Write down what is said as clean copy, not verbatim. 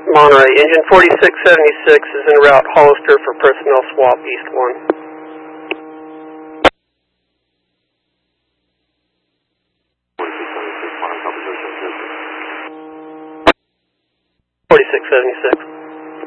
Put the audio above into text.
Monterey, engine 4676 is en route Hollister for personnel swap East 1. 4676.